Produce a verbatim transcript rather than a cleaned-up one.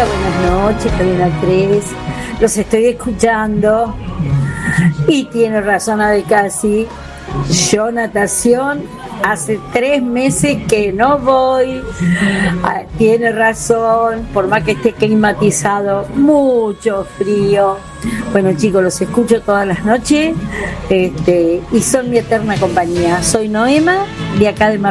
Hola, buenas noches, Cadena tres. Los estoy escuchando. Y tiene razón Adecasi. Yo natación hace tres meses que no voy. Ah, tiene razón, por más que esté climatizado, mucho frío. Bueno, chicos, los escucho todas las noches, este, y son mi eterna compañía. Soy Noema, de acá de Mar